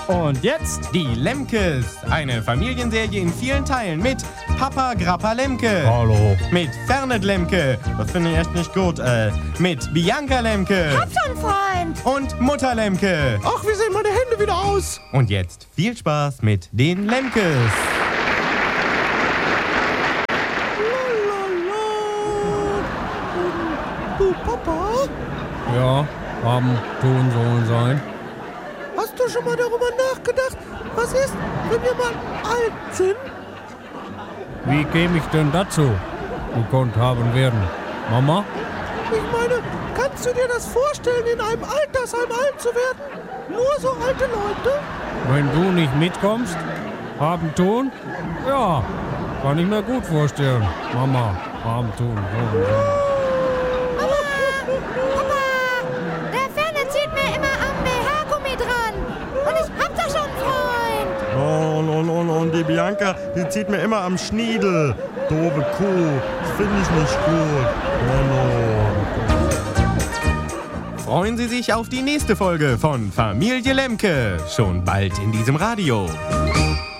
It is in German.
Und jetzt Die Lemkes, eine Familienserie in vielen Teilen mit Papa Grappa Lemke. Hallo. Mit Fernet Lemke, das finde ich echt nicht gut. Mit Bianca Lemke. Hab schon, Freund. Und Mutter Lemke. Ach, wie sehen meine Hände wieder aus? Und jetzt viel Spaß mit den Lemkes. Du, Papa, Ja, haben, tun, sollen sein. hast du schon mal darüber nachgedacht, was ist, wenn wir mal alt sind? Wie käme ich denn dazu? Gekonnt haben werden. Mama? Ich meine, kannst du dir das vorstellen, in einem Altersheim alt zu werden? Nur so alte Leute? Wenn du nicht mitkommst? Haben, tun? Ja, kann ich mir gut vorstellen. Mama, haben, tun, sollen sein. Papa, der Ferne zieht mir immer am BH-Gummi dran. Und ich hab doch schon einen Freund. Und die Bianca, die zieht mir immer am Schniedel. Doofe Kuh, das finde ich nicht gut. Freuen Sie sich auf die nächste Folge von Familie Lemke. Schon bald in diesem Radio.